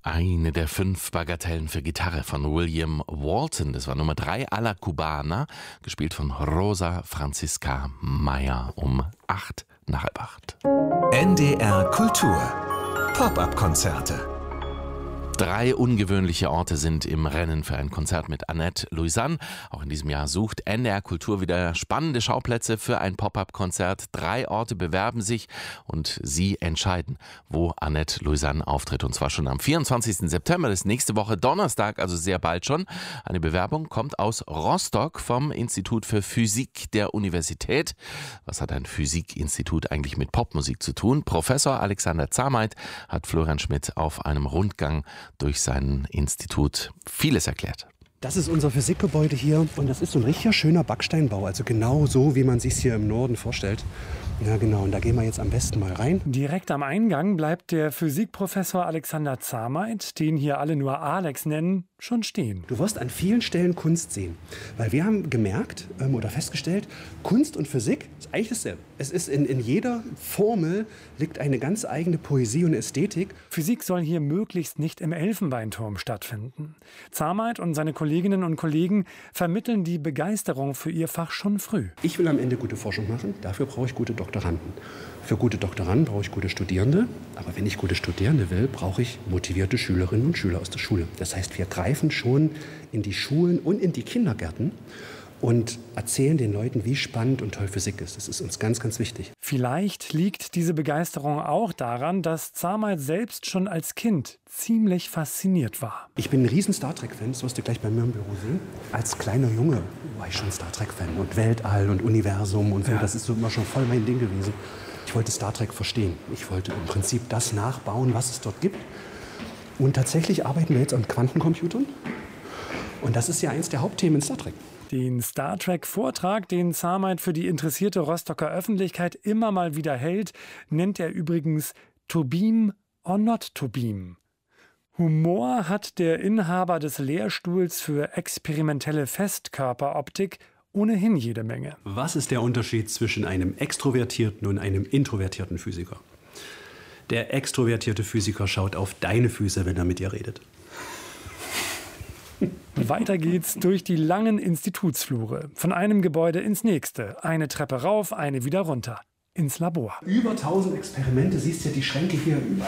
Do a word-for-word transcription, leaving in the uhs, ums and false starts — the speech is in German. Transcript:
Eine der fünf Bagatellen für Gitarre von William Walton. Das war Nummer drei à la Cubana, gespielt von Rosa Franziska Meyer um acht nach halb acht. N D R Kultur. Pop-up-Konzerte. Drei ungewöhnliche Orte sind im Rennen für ein Konzert mit Annette Louisanne. Auch in diesem Jahr sucht N D R Kultur wieder spannende Schauplätze für ein Pop-up-Konzert. Drei Orte bewerben sich und Sie entscheiden, wo Annette Louisanne auftritt. Und zwar schon am vierundzwanzigsten September, das ist nächste Woche Donnerstag, also sehr bald schon. Eine Bewerbung kommt aus Rostock vom Institut für Physik der Universität. Was hat ein Physikinstitut eigentlich mit Popmusik zu tun? Professor Alexander Zahnmeit hat Florian Schmidt auf einem Rundgang durch sein Institut vieles erklärt. Das ist unser Physikgebäude hier und das ist so ein richtig schöner Backsteinbau, also genau so, wie man sich es hier im Norden vorstellt. Ja genau, und da gehen wir jetzt am besten mal rein. Direkt am Eingang bleibt der Physikprofessor Alexander Zahnmeit, den hier alle nur Alex nennen, schon stehen. Du wirst an vielen Stellen Kunst sehen, weil wir haben gemerkt ähm, oder festgestellt, Kunst und Physik ist eigentlich dasselbe. Es ist in, in jeder Formel liegt eine ganz eigene Poesie und Ästhetik. Physik soll hier möglichst nicht im Elfenbeinturm stattfinden. Zahnmeit und seine Kolleginnen und Kollegen vermitteln die Begeisterung für ihr Fach schon früh. Ich will am Ende gute Forschung machen, dafür brauche ich gute Doktoranden. Für gute Doktoranden brauche ich gute Studierende, aber wenn ich gute Studierende will, brauche ich motivierte Schülerinnen und Schüler aus der Schule. Das heißt, wir greifen schon in die Schulen und in die Kindergärten und erzählen den Leuten, wie spannend und toll Physik ist. Das ist uns ganz, ganz wichtig. Vielleicht liegt diese Begeisterung auch daran, dass Zahnmeit selbst schon als Kind ziemlich fasziniert war. Ich bin ein riesen Star Trek-Fan, das wirst du gleich bei mir im Büro sehen. Als kleiner Junge war ich schon Star Trek-Fan und Weltall und Universum und so. Ja. Das ist so immer schon voll mein Ding gewesen. Ich wollte Star Trek verstehen. Ich wollte im Prinzip das nachbauen, was es dort gibt. Und tatsächlich arbeiten wir jetzt an Quantencomputern. Und das ist ja eins der Hauptthemen in Star Trek. Den Star Trek-Vortrag, den Zahnmeit für die interessierte Rostocker Öffentlichkeit immer mal wieder hält, nennt er übrigens To Beam or Not to Beam. Humor hat der Inhaber des Lehrstuhls für experimentelle Festkörperoptik ohnehin jede Menge. Was ist der Unterschied zwischen einem extrovertierten und einem introvertierten Physiker? Der extrovertierte Physiker schaut auf deine Füße, wenn er mit dir redet. Weiter geht's durch die langen Institutsflure. Von einem Gebäude ins nächste. Eine Treppe rauf, eine wieder runter. Ins Labor. Über tausend Experimente, siehst du ja die Schränke hier überall.